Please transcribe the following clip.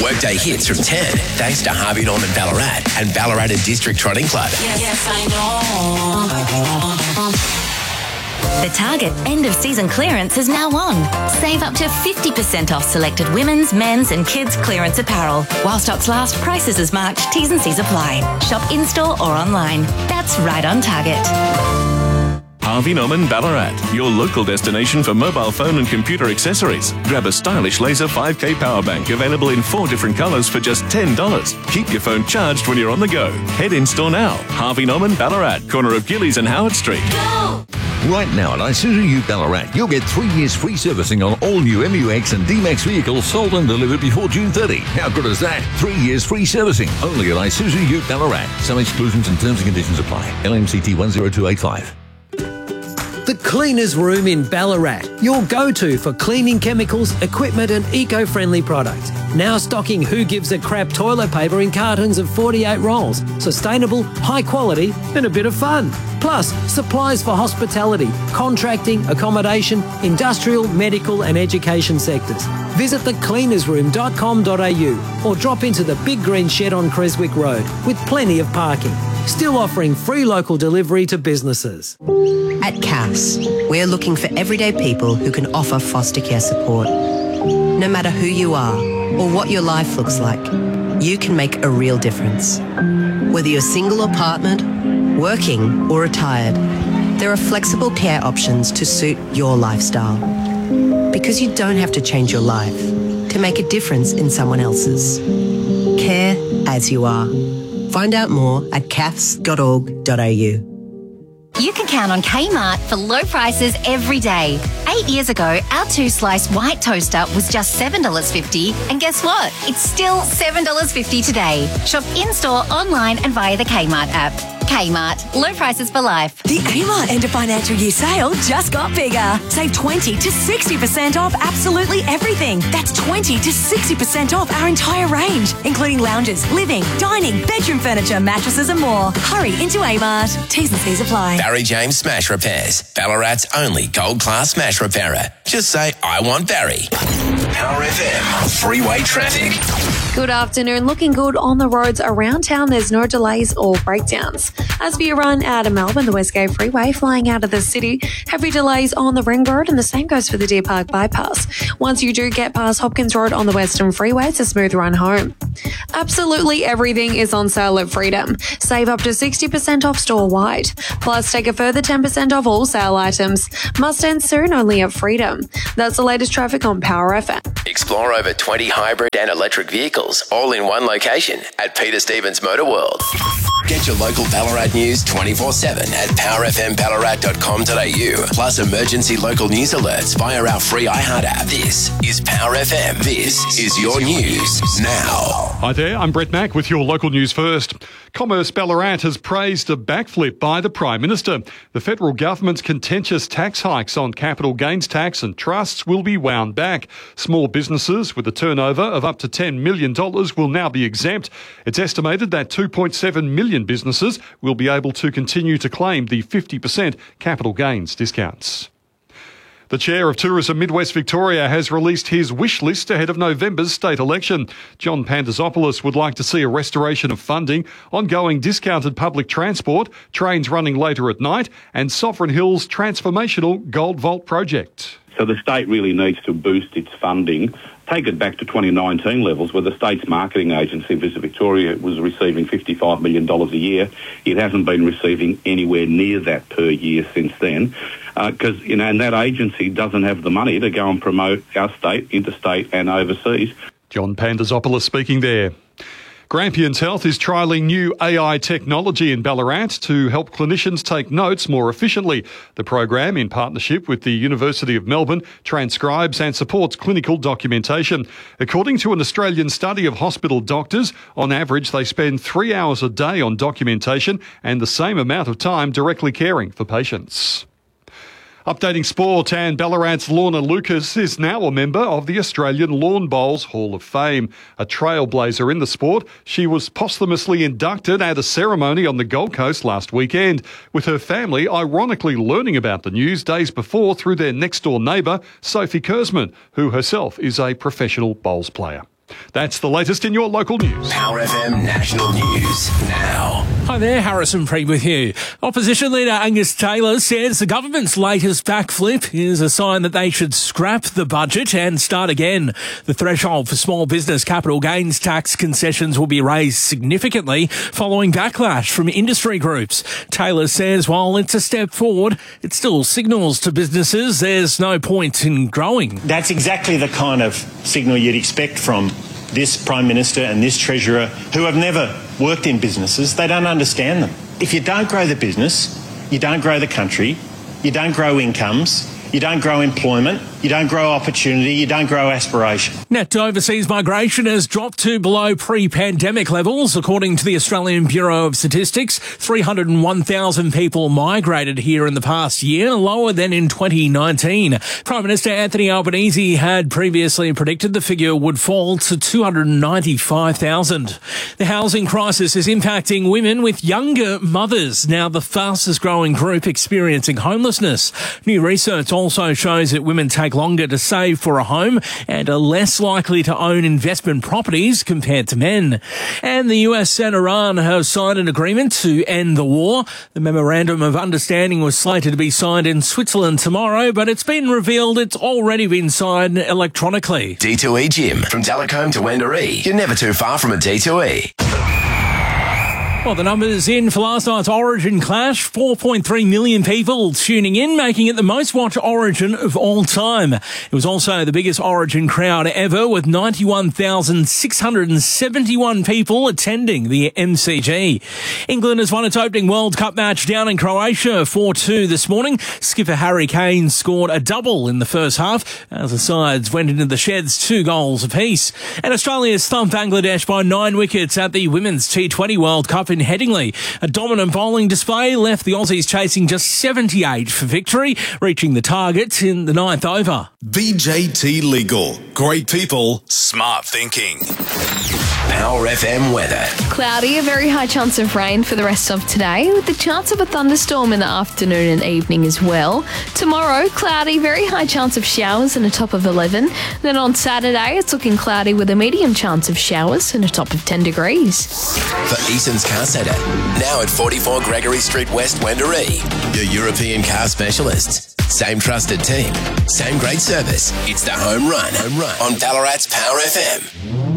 Workday hits from 10, thanks to Harvey Norman Ballarat and Ballarat District Trotting Club. Yes, I know. The Target end-of-season clearance is now on. Save up to 50% off selected women's, men's and kids' clearance apparel. While stocks last, prices as marked, T's and C's apply. Shop in-store or online. That's right on Target. Harvey Norman Ballarat, your local destination for mobile phone and computer accessories. Grab a stylish laser 5K power bank available in 4 different colours for just $10. Keep your phone charged when you're on the go. Head in-store now. Harvey Norman Ballarat, corner of Gillies and Howard Street. Go! Right now at Isuzu Ute Ballarat, you'll get 3 years free servicing on all new MUX and D-Max vehicles sold and delivered before June 30. How good is that? 3 years free servicing only at Isuzu Ute Ballarat. Some exclusions and terms and conditions apply. LMCT 10285. The Cleaners Room in Ballarat, your go-to for cleaning chemicals, equipment and eco-friendly products. Now stocking Who Gives a Crap toilet paper in cartons of 48 rolls. Sustainable, high quality and a bit of fun. Plus, supplies for hospitality, contracting, accommodation, industrial, medical and education sectors. Visit thecleanersroom.com.au or drop into the Big Green Shed on Creswick Road with plenty of parking. Still offering free local delivery to businesses. At CAFS, we're looking for everyday people who can offer foster care support. No matter who you are or what your life looks like, you can make a real difference. Whether you're single or partnered, working or retired, there are flexible care options to suit your lifestyle. Because you don't have to change your life to make a difference in someone else's. Care as you are. Find out more at cafs.org.au. You can count on Kmart for low prices every day. 8 years ago, our 2-slice white toaster was just $7.50. And guess what? It's still $7.50 today. Shop in-store, online and via the Kmart app. Kmart. Low prices for life. The Amart end of financial year sale just got bigger. Save 20 to 60% off absolutely everything. That's 20 to 60% off our entire range, including lounges, living, dining, bedroom furniture, mattresses and more. Hurry into Amart. T's and C's apply. Barry James Smash Repairs, Ballarat's only gold-class smash repairer. Just say, I want Barry. Power FM, freeway traffic. Good afternoon. Looking good on the roads around town. There's no delays or breakdowns. As for your run out of Melbourne, the Westgate Freeway flying out of the city, heavy delays on the Ring Road, and the same goes for the Deer Park Bypass. Once you do get past Hopkins Road on the Western Freeway, it's a smooth run home. Absolutely everything is on sale at Freedom. Save up to 60% off store-wide. Plus, take a further 10% off all sale items. Must end soon, only at Freedom. That's the latest traffic on Power FM. Explore over 20 hybrid and electric vehicles, all in one location at Peter Stevens Motor World. Get your local Ballarat news 24/7 at powerfmballarat.com.au. Plus emergency local news alerts via our free iHeart app. This is Power FM. This is your news now. Hi there, I'm Brett Mack with your local news first. Commerce Ballarat has praised a backflip by the Prime Minister. The federal government's contentious tax hikes on capital gains tax and trusts will be wound back. Small businesses with a turnover of up to $10 million will now be exempt. It's estimated that 2.7 million businesses will be able to continue to claim the 50% capital gains discounts. The Chair of Tourism Midwest Victoria has released his wish list ahead of November's state election. John Pandasopoulos would like to see a restoration of funding, ongoing discounted public transport, trains running later at night, and Sovereign Hills' transformational Gold Vault project. So the state really needs to boost its funding, take it back to 2019 levels where the state's marketing agency, Visit Victoria, was receiving $55 million a year. It hasn't been receiving anywhere near that per year since then because, and that agency doesn't have the money to go and promote our state, interstate and overseas. John Pandasopoulos speaking there. Grampians Health is trialling new AI technology in Ballarat to help clinicians take notes more efficiently. The program, in partnership with the University of Melbourne, transcribes and supports clinical documentation. According to an Australian study of hospital doctors, on average they spend 3 hours a day on documentation and the same amount of time directly caring for patients. Updating sport, and Ballarat's Lorna Lucas is now a member of the Australian Lawn Bowls Hall of Fame. A trailblazer in the sport, she was posthumously inducted at a ceremony on the Gold Coast last weekend, with her family ironically learning about the news days before through their next-door neighbour, Sophie Kurzman, who herself is a professional bowls player. That's the latest in your local news. Power FM National News now. Hi there, Harrison Preet with you. Opposition leader Angus Taylor says the government's latest backflip is a sign that they should scrap the budget and start again. The threshold for small business capital gains tax concessions will be raised significantly following backlash from industry groups. Taylor says while it's a step forward, it still signals to businesses there's no point in growing. That's exactly the kind of signal you'd expect from this Prime Minister and this Treasurer who have never worked in businesses. They don't understand them. If you don't grow the business, you don't grow the country, you don't grow incomes, you don't grow employment, you don't grow opportunity, you don't grow aspiration. Net overseas migration has dropped to below pre-pandemic levels. According to the Australian Bureau of Statistics, 301,000 people migrated here in the past year, lower than in 2019. Prime Minister Anthony Albanese had previously predicted the figure would fall to 295,000. The housing crisis is impacting women with younger mothers, now the fastest growing group experiencing homelessness. New research also shows that women take longer to save for a home and are less likely to own investment properties compared to men. And the US and Iran have signed an agreement to end the war. The memorandum of understanding was slated to be signed in Switzerland tomorrow, but it's been revealed it's already been signed electronically. D2E Gym. From Delacombe to Wendouree, you're never too far from a D2E. Well, the numbers in for last night's Origin clash, 4.3 million people tuning in, making it the most watched Origin of all time. It was also the biggest Origin crowd ever, with 91,671 people attending the MCG. England has won its opening World Cup match down in Croatia 4-2 this morning. Skipper Harry Kane scored a double in the first half as the sides went into the sheds 2 goals apiece. And Australia thumped Bangladesh by 9 wickets at the Women's T20 World Cup in Headingley. A dominant bowling display left the Aussies chasing just 78 for victory, reaching the target in the 9th over. BJT Legal. Great people, smart thinking. Power FM weather. Cloudy, a very high chance of rain for the rest of today, with the chance of a thunderstorm in the afternoon and evening as well. Tomorrow, cloudy, very high chance of showers and a top of 11. Then on Saturday, it's looking cloudy with a medium chance of showers and a top of 10 degrees. For Eason's Car Centre, now at 44 Gregory Street West, Wendouree. Your European car specialists. Same trusted team. Same great service. It's the home run on Ballarat's Power FM.